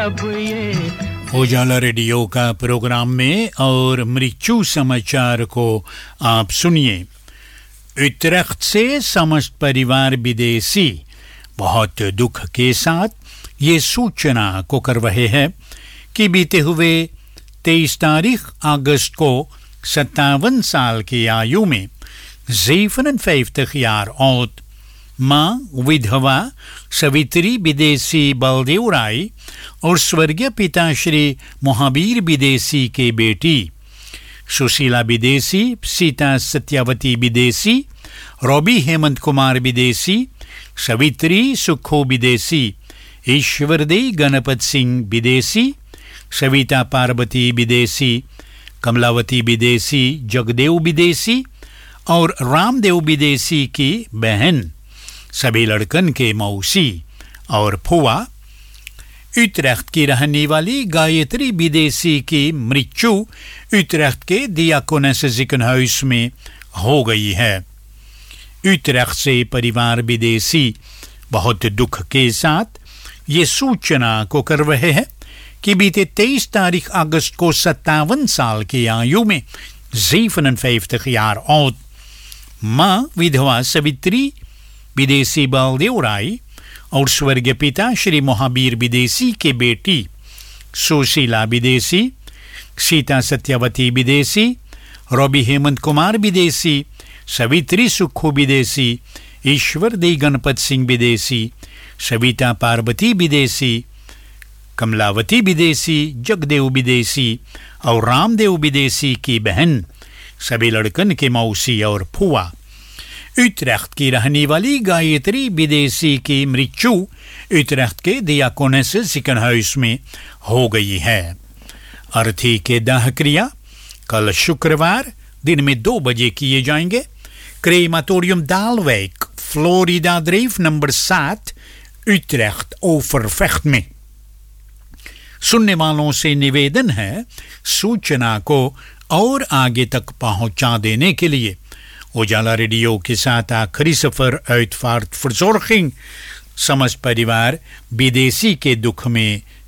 उजाला रेडियो का प्रोग्राम में और मृत्यु समाचार को आप सुनिए। उत्तराखंड से समस्त परिवार विदेशी बहुत दुख के साथ ये सूचना को कर रहे हैं कि बीते हुए 23 तारीख अगस्त को 57 साल की आयु में 57 jaar oud मां विधवा सवित्री विदेशी बलदेव राय और स्वर्गीय पिता श्री महावीर विदेशी के बेटी सुशीला विदेशी, सीता सत्यावती विदेशी, रवि हेमंत कुमार विदेशी, सवित्री सुखो विदेशी, ईश्वरदेव गणपत सिंह विदेशी, सविता पार्वती विदेशी, कमलावती विदेशी, जगदेव विदेशी और रामदेव विदेशी की बहन, सभी लड़कन के मौसी और फुआ, उत्तराखंड की रहने वाली गायत्री विदेशी की मृत्यु उत्तराखंड के दियाकोनस जिकनहाउस में हो गई है। उत्तराखंड से परिवार विदेशी बहुत दुख के साथ ये सूचना को कर रहे हैं कि बीते 23 तारीख अगस्त को 57 साल की आयु में 57 jaar oud मां विधवा सवित्री विदेशी बलदेव राय और स्वर्गीय पिता श्री महावीर विदेशी के बेटी सुशीला विदेशी, सीता सत्यावती विदेशी, रवि हेमंत कुमार विदेशी, सवित्री सुखो विदेशी, ईश्वरदेव गणपत सिंह विदेशी, सविता पार्वती विदेशी, कमलावती विदेशी, जगदेव विदेशी और रामदेव विदेशी की बहन, सभी लड़कन के मौसी और फुआ। उत्तराखंड की रहने वाली गायत्री विदेशी की मृत्यु उत्तराखंड के दियाकोनस जिकनहाउस में हो गई है। अर्थी के दाह क्रिया कल शुक्रवार दिन में 2 बजे किए जाएंगे। क्रेमाटोरियम दालवेक, फ्लोरिडा ड्राइव नंबर 7, उत्तराखंड ओवरवेस्ट में। सुनने वालों से निवेदन है, सूचना को और आगे तक पहुंचा देने के लिए उजाला रेडियो के साथ आखिरी सफर uitvaart verzorging समस्त परिवार विदेशी के दुख में